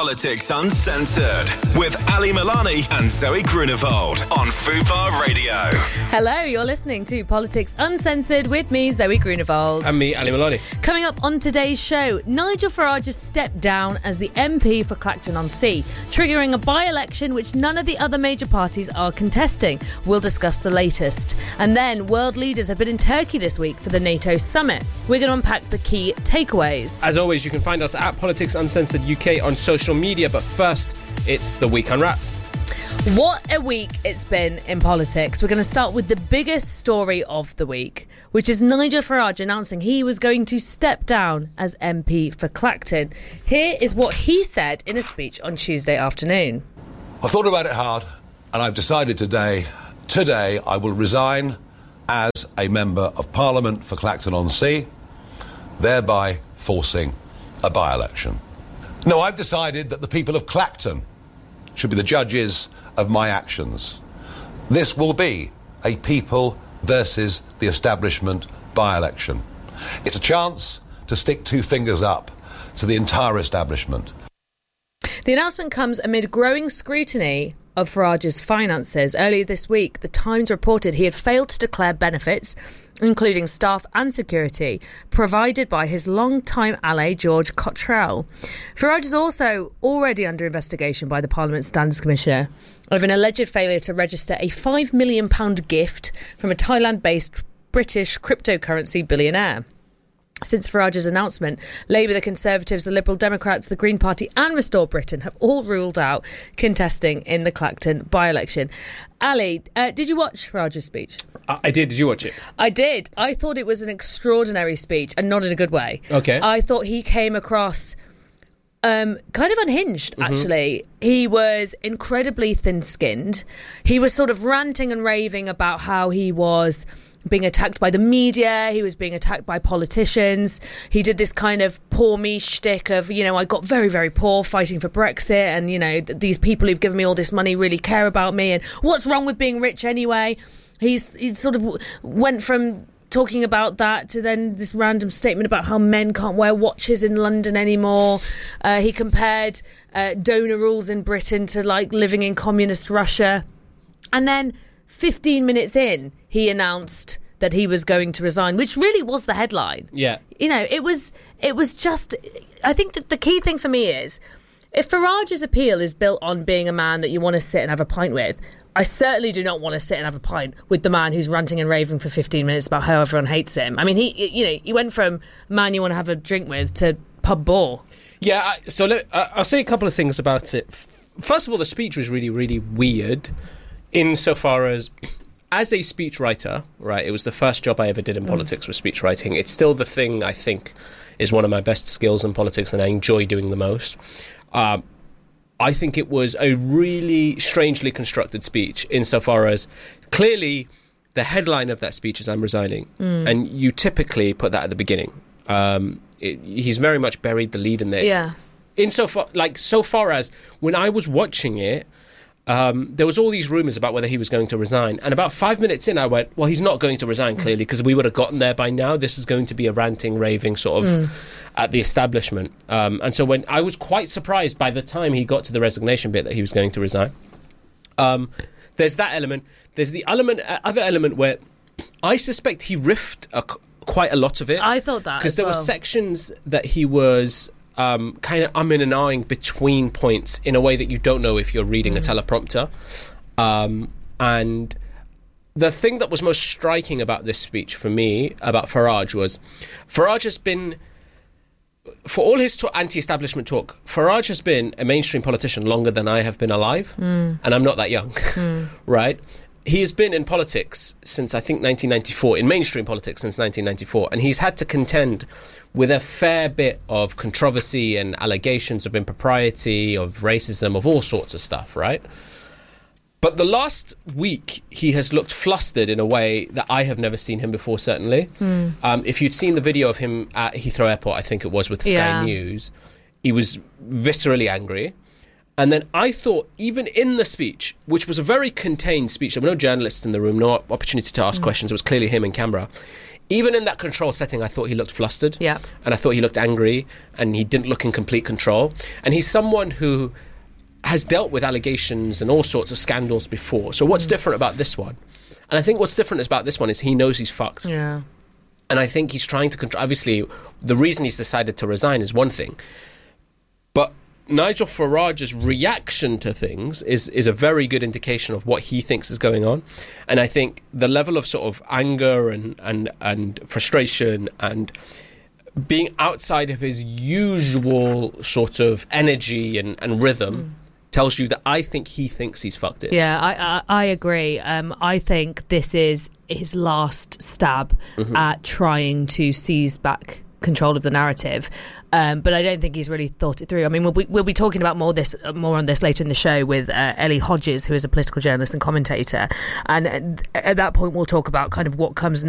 Politics Uncensored with Ali Milani and Zoe Grunewald on Fubar Radio. Hello, you're listening to Politics Uncensored with me, Zoe Grunewald. And me, Ali Milani. Coming up on today's show, Nigel Farage has stepped down as the MP for Clacton-on-Sea, triggering a by-election which none of the other major parties are contesting. We'll discuss the latest. And then, world leaders have been in Turkey this week for the NATO summit. We're going to unpack the key takeaways. As always, you can find us at Politics Uncensored UK on social media, but first, it's the Week Unwrapped. What a week it's been in politics. We're going to start with the biggest story of the week, which is Nigel Farage announcing he was going to step down as MP for Clacton. Here is what he said in a speech on Tuesday afternoon. I thought about it hard, and I've decided today I will resign as a Member of Parliament for Clacton-on-Sea, thereby forcing a by-election. No, I've decided that the people of Clacton should be the judges of my actions. This will be a people versus the establishment by-election. It's a chance to stick two fingers up to the entire establishment. The announcement comes amid growing scrutiny of Farage's finances. Earlier this week, The Times reported he had failed to declare benefits, including staff and security, provided by his long-time ally George Cottrell. Farage is also already under investigation by the Parliament Standards Commissioner over an alleged failure to register a £5 million gift from a Thailand-based British cryptocurrency billionaire. Since Farage's announcement, Labour, the Conservatives, the Liberal Democrats, the Green Party and Restore Britain have all ruled out contesting in the Clacton by-election. Ali, did you watch Farage's speech? I did. Did you watch it? I did. I thought it was an extraordinary speech, and not in a good way. Okay. I thought he came across kind of unhinged, actually. He was incredibly thin-skinned. He was sort of ranting and raving about how he was being attacked by the media, he was being attacked by politicians. He did this kind of poor me shtick of, I got very, very poor fighting for Brexit, and, these people who've given me all this money really care about me, and what's wrong with being rich anyway? He sort of went from talking about that to then this random statement about how men can't wear watches in London anymore. He compared donor rules in Britain to living in communist Russia. And then 15 minutes in, he announced that he was going to resign, which really was the headline. Yeah. It was just, I think that the key thing for me is, if Farage's appeal is built on being a man that you want to sit and have a pint with, I certainly do not want to sit and have a pint with the man who's ranting and raving for 15 minutes about how everyone hates him. I mean, he went from man you want to have a drink with to pub bore. Yeah, I'll say a couple of things about it. First of all, the speech was really, really weird insofar as a speechwriter, right, it was the first job I ever did in politics was speechwriting. It's still the thing I think is one of my best skills in politics and I enjoy doing the most. I think it was a really strangely constructed speech insofar as clearly the headline of that speech is I'm resigning. And you typically put that at the beginning. He's very much buried the lead in there. Yeah. So far as when I was watching it, there was all these rumours about whether he was going to resign. And about 5 minutes in, I went, well, he's not going to resign, clearly, because we would have gotten there by now. This is going to be a ranting, raving sort of at the establishment. And so when I was quite surprised by the time he got to the resignation bit that he was going to resign. There's that element. There's the other element where I suspect he riffed quite a lot of it. I thought that because there were sections that he was kind of umming and ahhing between points in a way that you don't know if you're reading a teleprompter. And the thing that was most striking about this speech for me, about Farage, was Farage has been, for all his anti-establishment talk, Farage has been a mainstream politician longer than I have been alive, and I'm not that young, right? He has been in politics since, I think, 1994, in mainstream politics since 1994, and he's had to contend with a fair bit of controversy and allegations of impropriety, of racism, of all sorts of stuff, right? But the last week, he has looked flustered in a way that I have never seen him before, certainly. If you'd seen the video of him at Heathrow Airport, I think it was, with Sky News, he was viscerally angry. And then I thought, even in the speech, which was a very contained speech, there were no journalists in the room, no opportunity to ask questions, it was clearly him in camera. even in that control setting, I thought he looked flustered. Yeah. And I thought he looked angry, and he didn't look in complete control. And he's someone who has dealt with allegations and all sorts of scandals before. So what's different about this one? And I think what's different about this one is he knows he's fucked. Yeah. And I think he's trying to control. Obviously, the reason he's decided to resign is one thing. But Nigel Farage's reaction to things is a very good indication of what he thinks is going on. And I think the level of sort of anger and frustration and being outside of his usual sort of energy and rhythm tells you that I think he thinks he's fucked it. Yeah, I agree. I think this is his last stab at trying to seize back control of the narrative. But I don't think he's really thought it through. I mean, we'll be talking about more on this later in the show with Ellie Hodges, who is a political journalist and commentator. And at that point, we'll talk about kind of what comes